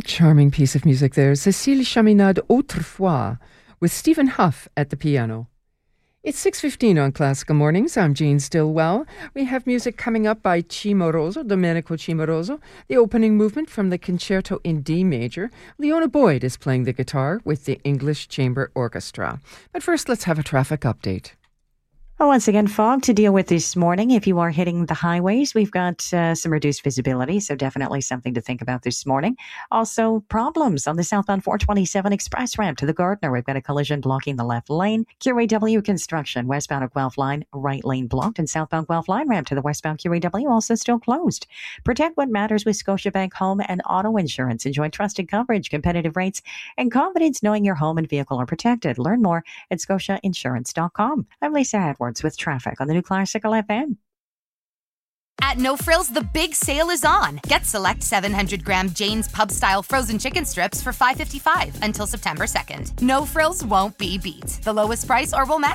Charming piece of music there. Cécile Chaminade Autrefois with Stephen Huff at the piano. It's 6:15 on Classical Mornings. I'm Jean Stillwell. We have music coming up by Domenico Cimoroso, the opening movement from the Concerto in D major. Leona Boyd is playing the guitar with the English Chamber Orchestra. But first, let's have a traffic update. Well, once again, fog to deal with this morning. If you are hitting the highways, we've got some reduced visibility, so definitely something to think about this morning. Also, problems on the southbound 427 express ramp to the Gardner. We've got a collision blocking the left lane. QAW construction, westbound of Guelph line, right lane blocked, and southbound Guelph line ramp to the westbound QAW also still closed. Protect what matters with Scotiabank Home and Auto Insurance. Enjoy trusted coverage, competitive rates, and confidence knowing your home and vehicle are protected. Learn more at scotiainsurance.com. I'm Lisa Edwards with traffic on the new Classical FM. At No Frills, the big sale is on. Get select 700-gram Jane's Pub-style frozen chicken strips for $5.55 until September 2nd. No Frills won't be beat. The lowest price or will match